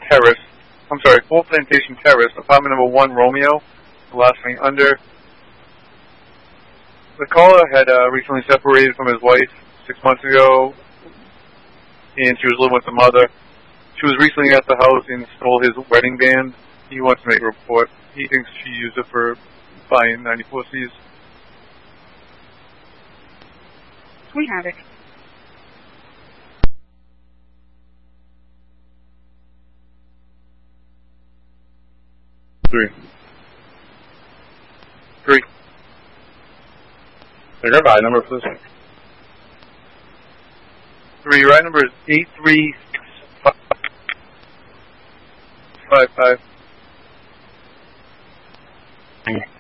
Terrace. I'm sorry, Full Plantation Terrace, apartment number 1, Romeo. The last name under. The caller had recently separated from his wife 6 months ago, and she was living with the mother. She was recently at the house and stole his wedding band. He wants to make a report. He thinks she used it for buying 94Cs. We have it. Three. Your ride number, please. 3. Ride number is 83655.